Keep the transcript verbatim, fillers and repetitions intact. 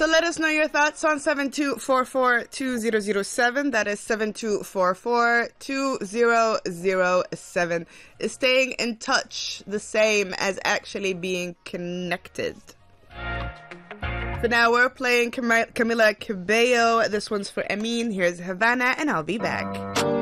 So let us know your thoughts on seven two four four, two zero zero seven. That is seven two four four, two zero zero seven. Is staying in touch the same as actually being connected? For now, we're playing Cam- Camila Cabello. This one's for Amin. Here's Havana, and I'll be back.